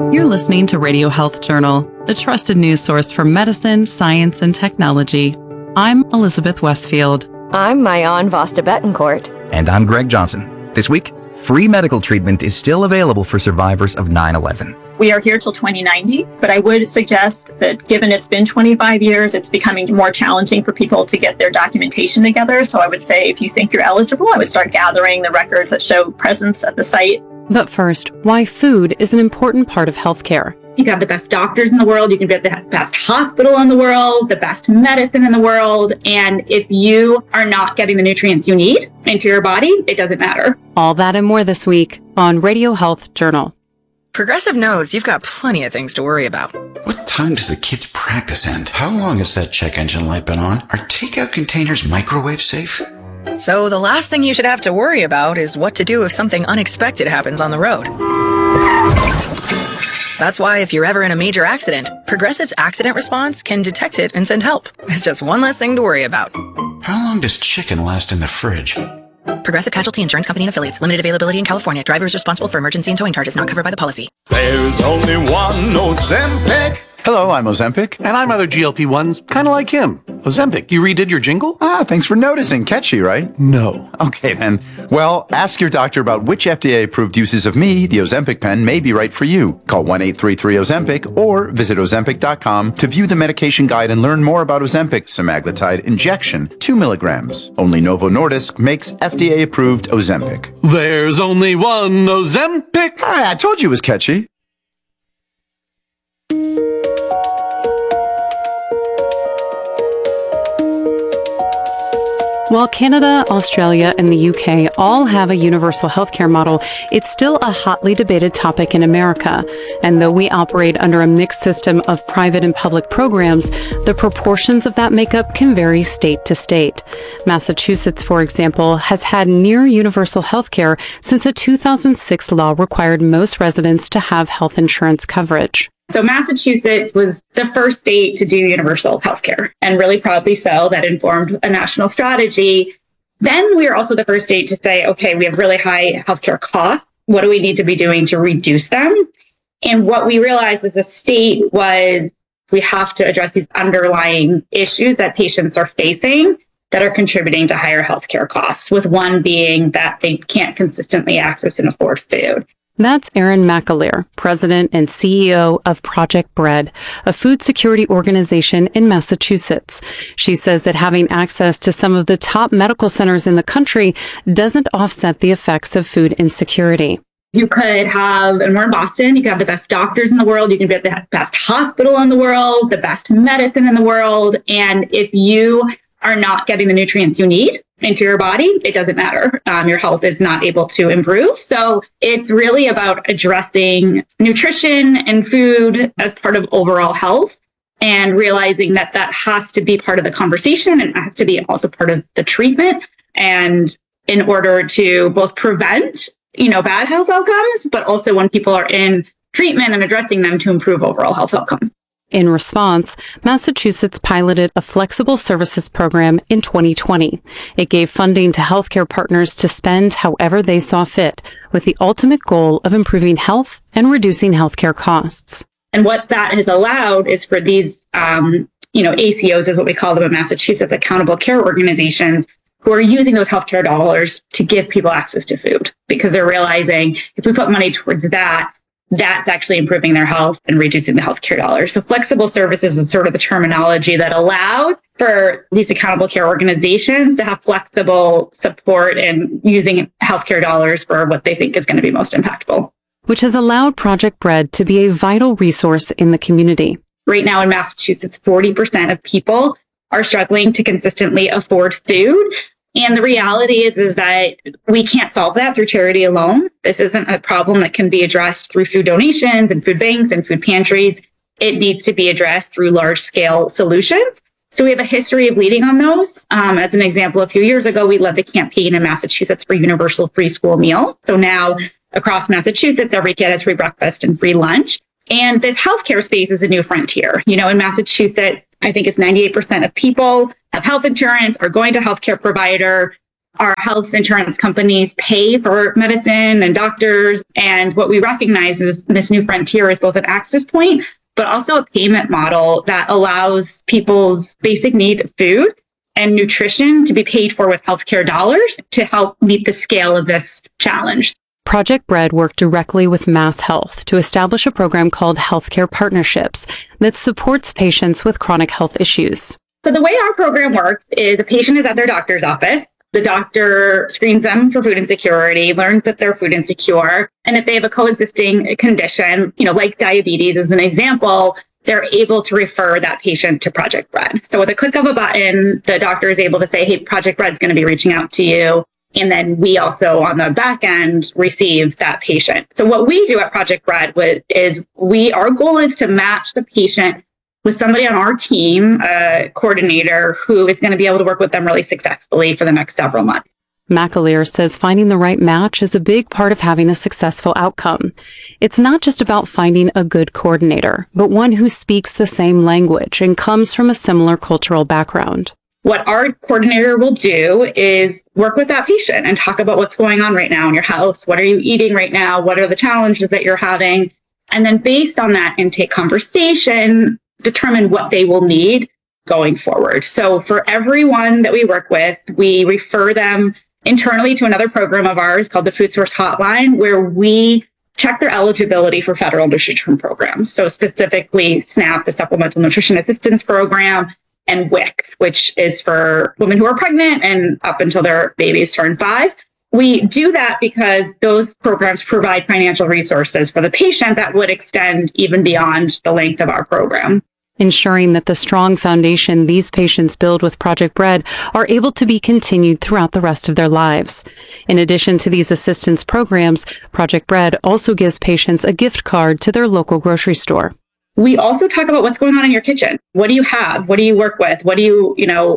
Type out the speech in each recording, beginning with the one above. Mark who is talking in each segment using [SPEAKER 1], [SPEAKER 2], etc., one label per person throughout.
[SPEAKER 1] You're listening to Radio Health Journal, the trusted news source for medicine, science, and technology. I'm Elizabeth Westfield.
[SPEAKER 2] I'm Mayan Vasta Betancourt.
[SPEAKER 3] And I'm Greg Johnson. This week, free medical treatment is still available for survivors of 9/11.
[SPEAKER 4] We are here till 2090, but I would suggest that given it's been 25 years, it's becoming more challenging for people to get their documentation together. So I would say if you think you're eligible, I would start gathering the records that show presence at the site.
[SPEAKER 1] But first, why food is an important part of healthcare.
[SPEAKER 5] You can have the best doctors in the world, you can be at the best hospital in the world, the best medicine in the world, and if you are not getting the nutrients you need into your body, it doesn't matter.
[SPEAKER 1] All that and more this week on Radio Health Journal.
[SPEAKER 6] Progressive knows you've got plenty of things to worry about.
[SPEAKER 7] What time does the kids' practice end? How long has that check engine light been on? Are takeout containers microwave safe?
[SPEAKER 6] So the last thing you should have to worry about is what to do if something unexpected happens on the road. That's why if you're ever in a major accident, Progressive's accident response can detect it and send help. It's just one less thing to worry about.
[SPEAKER 7] How long does chicken last in the fridge?
[SPEAKER 6] Progressive Casualty Insurance Company and Affiliates. Limited availability in California. Driver is responsible for emergency and towing charges not covered by the policy.
[SPEAKER 8] There's only one Ozempic.
[SPEAKER 9] Hello, I'm Ozempic. And I'm other GLP-1s, kind of like him. Ozempic, you redid your jingle?
[SPEAKER 10] Thanks for noticing. Catchy, right?
[SPEAKER 9] No.
[SPEAKER 10] Okay, then. Well, ask your doctor about which FDA-approved uses of me, the Ozempic pen, may be right for you. Call 1-833-OZEMPIC or visit Ozempic.com to view the medication guide and learn more about Ozempic semaglutide injection, 2 milligrams. Only Novo Nordisk makes FDA-approved Ozempic.
[SPEAKER 9] There's only one Ozempic.
[SPEAKER 10] I told you it was catchy.
[SPEAKER 1] While Canada, Australia, and the UK all have a universal healthcare model, it's still a hotly debated topic in America. And though we operate under a mixed system of private and public programs, the proportions of that makeup can vary state to state. Massachusetts, for example, has had near universal healthcare since a 2006 law required most residents to have health insurance coverage.
[SPEAKER 5] So Massachusetts was the first state to do universal healthcare, and really proudly so. That informed a national strategy. Then we were also the first state to say, okay, we have really high healthcare costs. What do we need to be doing to reduce them? And what we realized as a state was we have to address these underlying issues that patients are facing that are contributing to higher healthcare costs, with one being that they can't consistently access and afford food.
[SPEAKER 1] That's Erin McAleer, president and CEO of Project Bread, a food security organization in Massachusetts. She says that having access to some of the top medical centers in the country doesn't offset the effects of food insecurity.
[SPEAKER 5] You could have, and we're in Boston, you could have the best doctors in the world, you can be at the best hospital in the world, the best medicine in the world, and if you are not getting the nutrients you need into your body, it doesn't matter. Your health is not able to improve. So it's really about addressing nutrition and food as part of overall health, and realizing that that has to be part of the conversation and has to be also part of the treatment. And in order to both prevent, bad health outcomes, but also when people are in treatment and addressing them to improve overall health outcomes.
[SPEAKER 1] In response, Massachusetts piloted a flexible services program in 2020. It gave funding to healthcare partners to spend however they saw fit, with the ultimate goal of improving health and reducing healthcare costs.
[SPEAKER 5] And what that has allowed is for these, ACOs is what we call them in Massachusetts, accountable care organizations, who are using those healthcare dollars to give people access to food, because they're realizing if we put money towards that, that's actually improving their health and reducing the healthcare dollars. So flexible services is sort of the terminology that allows for these accountable care organizations to have flexible support and using healthcare dollars for what they think is going to be most impactful.
[SPEAKER 1] Which has allowed Project Bread to be a vital resource in the community.
[SPEAKER 5] Right now in Massachusetts, 40% of people are struggling to consistently afford food. And the reality is that we can't solve that through charity alone. This isn't a problem that can be addressed through food donations and food banks and food pantries. It needs to be addressed through large-scale solutions. So we have a history of leading on those. As an example, a few years ago, we led the campaign in Massachusetts for universal free school meals. So now across Massachusetts, every kid has free breakfast and free lunch. And this healthcare space is a new frontier. In Massachusetts, I think it's 98% of people have health insurance, are going to a healthcare provider. Our health insurance companies pay for medicine and doctors. And what we recognize is this new frontier is both an access point, but also a payment model that allows people's basic need of food and nutrition to be paid for with healthcare dollars to help meet the scale of this challenge.
[SPEAKER 1] Project Bread worked directly with Mass Health to establish a program called Healthcare Partnerships that supports patients with chronic health issues.
[SPEAKER 5] So the way our program works is a patient is at their doctor's office. The doctor screens them for food insecurity, learns that they're food insecure. And if they have a coexisting condition, like diabetes as an example, they're able to refer that patient to Project Bread. So with a click of a button, the doctor is able to say, hey, Project Bread's going to be reaching out to you. And then we also on the back end receive that patient. So what we do at Project Bread is our goal is to match the patient with somebody on our team, a coordinator who is going to be able to work with them really successfully for the next several months.
[SPEAKER 1] McAleer says finding the right match is a big part of having a successful outcome. It's not just about finding a good coordinator, but one who speaks the same language and comes from a similar cultural background.
[SPEAKER 5] What our coordinator will do is work with that patient and talk about what's going on right now in your house. What are you eating right now? What are the challenges that you're having? And then based on that intake conversation, determine what they will need going forward. So for everyone that we work with, we refer them internally to another program of ours called the Food Source Hotline, where we check their eligibility for federal nutrition programs. So specifically SNAP, the Supplemental Nutrition Assistance Program, and WIC, which is for women who are pregnant and up until their babies turn 5. We do that because those programs provide financial resources for the patient that would extend even beyond the length of our program.
[SPEAKER 1] Ensuring that the strong foundation these patients build with Project Bread are able to be continued throughout the rest of their lives. In addition to these assistance programs, Project Bread also gives patients a gift card to their local grocery store.
[SPEAKER 5] We also talk about what's going on in your kitchen. What do you have? What do you work with? What are you,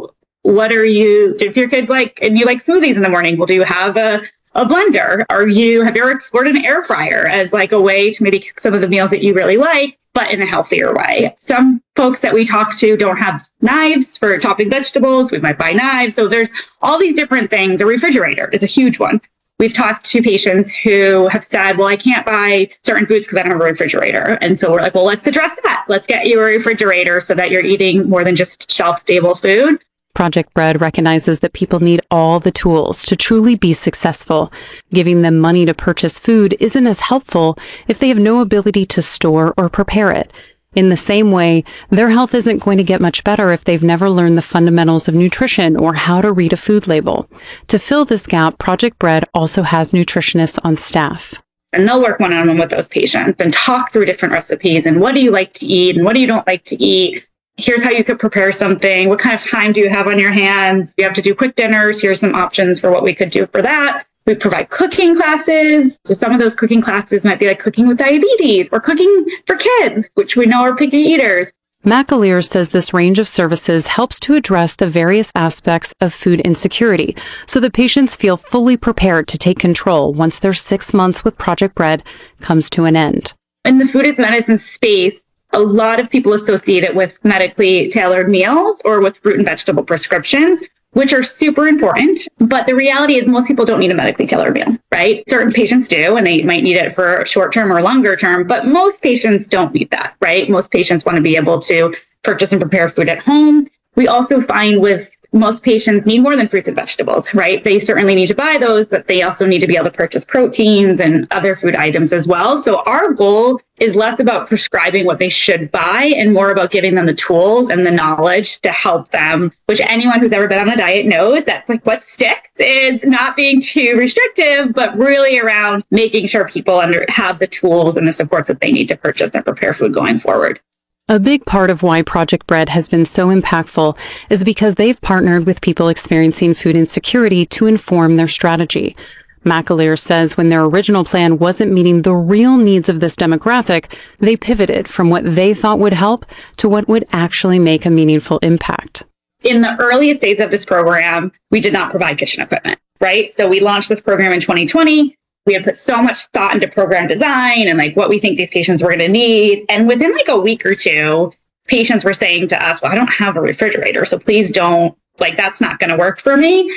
[SPEAKER 5] if your kids and you like smoothies in the morning, well, do you have a blender? Have you ever explored an air fryer as a way to maybe cook some of the meals that you really like, but in a healthier way? Some folks that we talk to don't have knives for chopping vegetables. We might buy knives. So there's all these different things. A refrigerator is a huge one. We've talked to patients who have said, well, I can't buy certain foods because I don't have a refrigerator. And so we're like, well, let's address that. Let's get you a refrigerator so that you're eating more than just shelf-stable food.
[SPEAKER 1] Project Bread recognizes that people need all the tools to truly be successful. Giving them money to purchase food isn't as helpful if they have no ability to store or prepare it. In the same way, their health isn't going to get much better if they've never learned the fundamentals of nutrition or how to read a food label. To fill this gap, Project Bread also has nutritionists on staff.
[SPEAKER 5] And they'll work one-on-one with those patients and talk through different recipes and what do you like to eat and what do you don't like to eat. Here's how you could prepare something. What kind of time do you have on your hands? You have to do quick dinners. Here's some options for what we could do for that. We provide cooking classes. So some of those cooking classes might be like cooking with diabetes or cooking for kids, which we know are picky eaters.
[SPEAKER 1] McAleer says this range of services helps to address the various aspects of food insecurity so that patients feel fully prepared to take control once their 6 months with Project Bread comes to an end.
[SPEAKER 5] In the food as medicine space, a lot of people associate it with medically tailored meals or with fruit and vegetable prescriptions, which are super important. But the reality is most people don't need a medically tailored meal, right? Certain patients do, and they might need it for short term or longer term, but most patients don't need that, right? Most patients want to be able to purchase and prepare food at home. We also find with most patients need more than fruits and vegetables, right? They certainly need to buy those, but they also need to be able to purchase proteins and other food items as well. So our goal is less about prescribing what they should buy and more about giving them the tools and the knowledge to help them, which anyone who's ever been on a diet knows that's what sticks is not being too restrictive, but really around making sure people have the tools and the supports that they need to purchase and prepare food going forward.
[SPEAKER 1] A big part of why Project Bread has been so impactful is because they've partnered with people experiencing food insecurity to inform their strategy. McAleer says when their original plan wasn't meeting the real needs of this demographic, they pivoted from what they thought would help to what would actually make a meaningful impact.
[SPEAKER 5] In the earliest days of this program, we did not provide kitchen equipment, right? So we launched this program in 2020. We had put so much thought into program design and what we think these patients were going to need. And within a week or two, patients were saying to us, well, I don't have a refrigerator, so please don't, that's not going to work for me.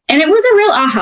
[SPEAKER 5] And it was a real aha